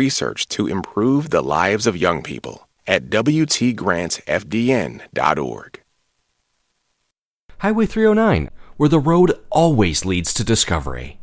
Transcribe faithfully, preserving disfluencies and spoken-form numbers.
research to improve the lives of young people at w t grants f d n dot org. Highway three oh nine, where the road always leads to discovery.